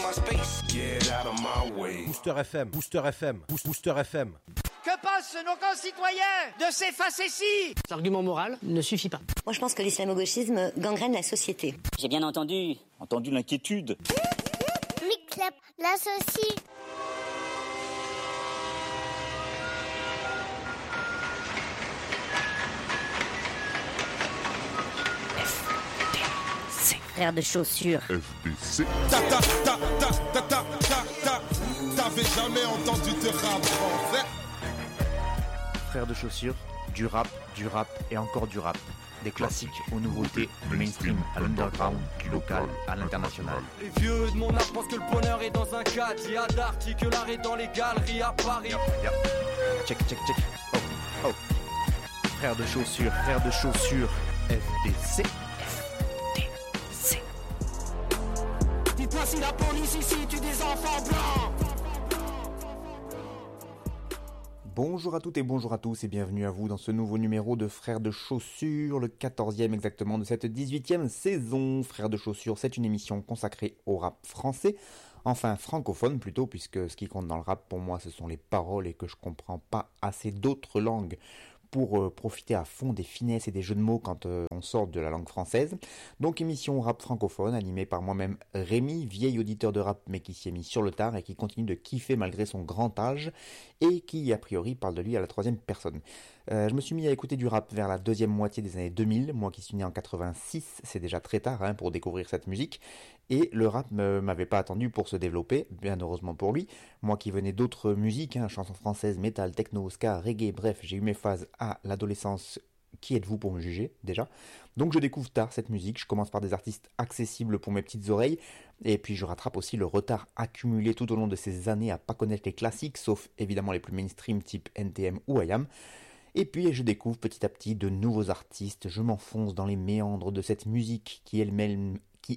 my space. Get out of my way. Booster FM, Booster FM, Booster FM. Que pensent nos concitoyens de ces facéties? L'argument moral ne suffit pas. Moi, je pense que l'islamo-gauchisme gangrène la société. J'ai bien entendu l'inquiétude. Mix-Clap, l'associe. Frère de chaussures. FDC. T'avais jamais entendu de rap français? Frère de chaussures, du rap et encore du rap. Des classiques aux nouveautés, du mainstream à l'underground, du local à l'international. Les vieux de mon âge pensent que le bonheur est dans un cadre. Il y a d'arty que l'art est dans les galeries à Paris. Check. Oh. Frère de chaussures, FDC. Dites-moi si la police ici tue des enfants blancs. Bonjour à toutes et bonjour à tous et bienvenue à vous dans ce nouveau numéro de Frères de Chaussures, le 14e exactement de cette 18e saison. Frères de Chaussures, c'est une émission consacrée au rap français, enfin francophone plutôt, puisque ce qui compte dans le rap pour moi ce sont les paroles et que je comprends pas assez d'autres langues pour profiter à fond des finesses et des jeux de mots quand on sort de la langue française. Donc émission rap francophone animée par moi-même Rémi, vieil auditeur de rap mais qui s'y est mis sur le tard et qui continue de kiffer malgré son grand âge et qui a priori parle de lui à la troisième personne. Je me suis mis à écouter du rap vers la deuxième moitié des années 2000, moi qui suis né en 86, c'est déjà très tard pour découvrir cette musique, et le rap m'avait pas attendu pour se développer, bien heureusement pour lui, moi qui venais d'autres musiques, chansons françaises, métal, techno, ska, reggae, bref, j'ai eu mes phases à l'adolescence. Qui êtes-vous pour me juger, déjà? Donc je découvre tard cette musique, je commence par des artistes accessibles pour mes petites oreilles, et puis je rattrape aussi le retard accumulé tout au long de ces années à pas connaître les classiques, sauf évidemment les plus mainstream type NTM ou IAM. Et puis je découvre petit à petit de nouveaux artistes, je m'enfonce dans les méandres de cette musique qui elle-même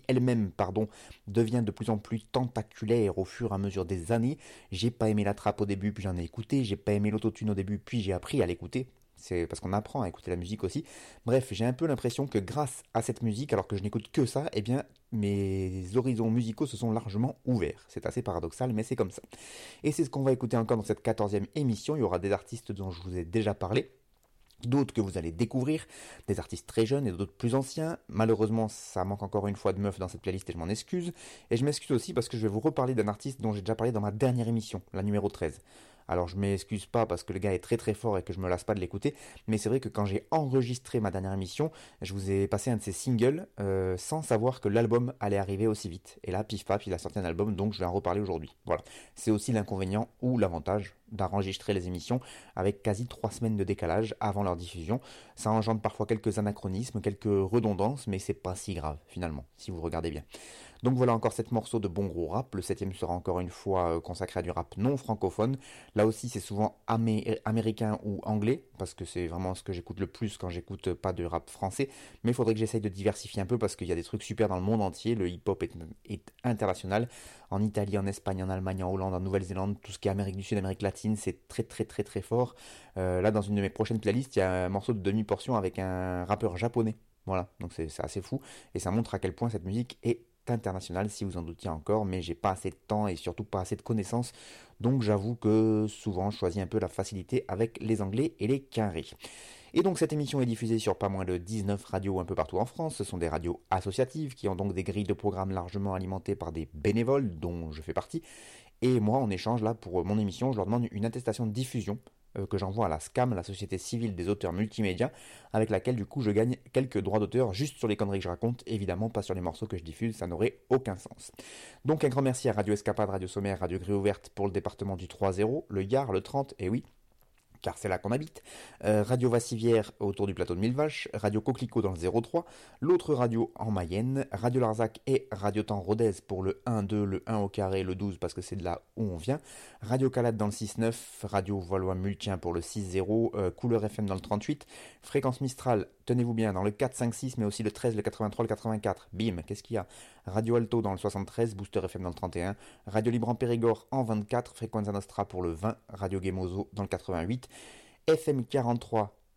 devient de plus en plus tentaculaire au fur et à mesure des années. J'ai pas aimé la trappe au début, puis j'en ai écouté, j'ai pas aimé l'autotune au début, puis j'ai appris à l'écouter. C'est parce qu'on apprend à écouter la musique aussi. Bref, j'ai un peu l'impression que grâce à cette musique, alors que je n'écoute que ça, eh bien, mes horizons musicaux se sont largement ouverts. C'est assez paradoxal, mais c'est comme ça. Et c'est ce qu'on va écouter encore dans cette 14e émission. Il y aura des artistes dont je vous ai déjà parlé, d'autres que vous allez découvrir, des artistes très jeunes et d'autres plus anciens. Malheureusement, ça manque encore une fois de meufs dans cette playlist et je m'en excuse. Et je m'excuse aussi parce que je vais vous reparler d'un artiste dont j'ai déjà parlé dans ma dernière émission, la numéro 13. Alors je m'excuse pas parce que le gars est très très fort et que je me lasse pas de l'écouter, mais c'est vrai que quand j'ai enregistré ma dernière émission, je vous ai passé un de ses singles sans savoir que l'album allait arriver aussi vite. Et là, pif paf, il a sorti un album, donc je vais en reparler aujourd'hui. Voilà. C'est aussi l'inconvénient ou l'avantage d'enregistrer les émissions avec quasi 3 semaines de décalage avant leur diffusion. Ça engendre parfois quelques anachronismes, quelques redondances, mais c'est pas si grave finalement, si vous regardez bien. Donc voilà encore 7 morceaux de bon gros rap. Le 7e sera encore une fois consacré à du rap non francophone. Là aussi c'est souvent américain ou anglais, parce que c'est vraiment ce que j'écoute le plus quand j'écoute pas de rap français. Mais il faudrait que j'essaye de diversifier un peu parce qu'il y a des trucs super dans le monde entier. Le hip-hop est international. En Italie, en Espagne, en Allemagne, en Hollande, en Nouvelle-Zélande, tout ce qui est Amérique du Sud, Amérique latine, c'est très très très très fort. Là dans une de mes prochaines playlists, il y a un morceau de demi-portion avec un rappeur japonais. Voilà, donc c'est assez fou. Et ça montre à quel point cette musique est international si vous en doutiez encore, mais j'ai pas assez de temps et surtout pas assez de connaissances, donc j'avoue que souvent je choisis un peu la facilité avec les anglais et les quinrés. Et donc cette émission est diffusée sur pas moins de 19 radios un peu partout en France. Ce sont des radios associatives qui ont donc des grilles de programmes largement alimentées par des bénévoles dont je fais partie, et moi en échange là pour mon émission je leur demande une attestation de diffusion que j'envoie à la SCAM, la Société Civile des Auteurs Multimédia, avec laquelle du coup je gagne quelques droits d'auteur juste sur les conneries que je raconte, évidemment pas sur les morceaux que je diffuse, ça n'aurait aucun sens. Donc un grand merci à Radio Escapade, Radio Sommaire, Radio Grille Ouverte pour le département du 3-0, le Gard, le 30, et oui, car c'est là qu'on habite, Radio Vassivière autour du plateau de Millevaches, Radio Coquelicot dans le 03, l'autre radio en Mayenne, Radio Larzac et Radio Temps Rodez pour le 1-2, le 1 au carré, le 12 parce que c'est de là où on vient, Radio Calade dans le 6-9, Radio Valois-Multien pour le 6-0, Couleur FM dans le 38, Fréquence Mistral, tenez-vous bien, dans le 4-5-6 mais aussi le 13, le 83, le 84, bim, qu'est-ce qu'il y a? Radio Alto dans le 73, Booster FM dans le 31, Radio Libre en Périgord en 24, Frequenza Nostra pour le 20, Radio Gemozo dans le 88, FM 43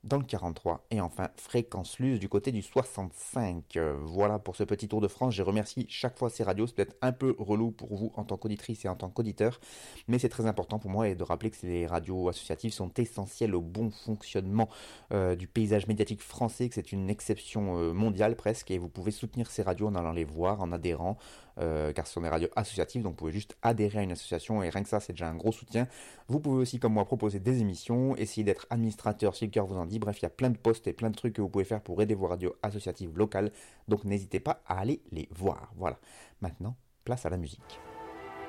dans le 43 et enfin Fréquence Luce du côté du 65. Voilà pour ce petit tour de France. Je remercie chaque fois ces radios. C'est peut-être un peu relou pour vous en tant qu'auditrice et en tant qu'auditeur, mais c'est très important pour moi et de rappeler que ces radios associatives sont essentielles au bon fonctionnement du paysage médiatique français, que c'est une exception mondiale presque, et vous pouvez soutenir ces radios en allant les voir, en adhérant, car ce sont des radios associatives, donc vous pouvez juste adhérer à une association et rien que ça c'est déjà un gros soutien. Vous pouvez aussi comme moi proposer des émissions, essayer d'être administrateur si le cœur vous en dit, bref il y a plein de posts et plein de trucs que vous pouvez faire pour aider vos radios associatives locales, donc n'hésitez pas à aller les voir. Voilà, maintenant place à la musique.